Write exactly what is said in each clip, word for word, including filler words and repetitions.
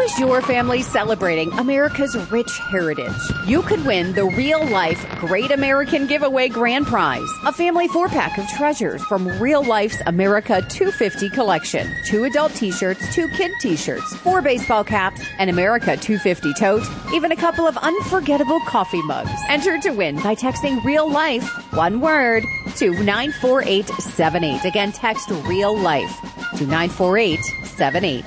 is your family celebrating America's rich heritage? You could win the real-life Great American Giveaway Grand Prize, a family four-pack of treasures from Real Life's America two fifty collection. Two adult t-shirts, two kid t-shirts, four baseball caps, an America two fifty tote, even a couple of unforgettable coffee mugs. Enter to win by texting Real Life, one word, to nine four eight seven eight. Again, text Real Life to nine four eight seven eight.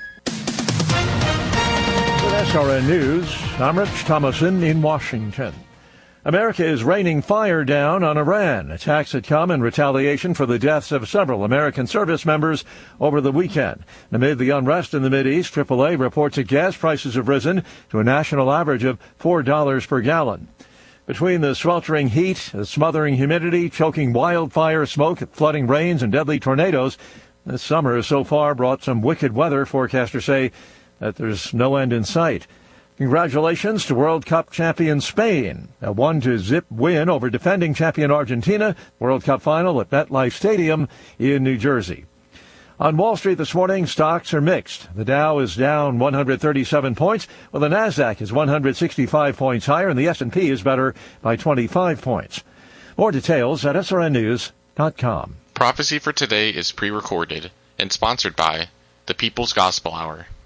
With S R N News, I'm Rich Thomason in Washington. America is raining fire down on Iran. Attacks had come in retaliation for the deaths of several American service members over the weekend. Amid the unrest in the Mideast, triple A reports that gas prices have risen to a national average of four dollars per gallon. Between the sweltering heat, the smothering humidity, choking wildfire smoke, flooding rains, and deadly tornadoes, this summer has so far brought some wicked weather. Forecasters say that there's no end in sight. Congratulations to World Cup champion Spain. A one to zip win over defending champion Argentina. World Cup final at MetLife Stadium in New Jersey. On Wall Street this morning, stocks are mixed. The Dow is down one hundred thirty-seven points, while the Nasdaq is one hundred sixty-five points higher, and the S and P is better by twenty-five points. More details at S R N news dot com. Prophecy for today is pre-recorded and sponsored by the People's Gospel Hour.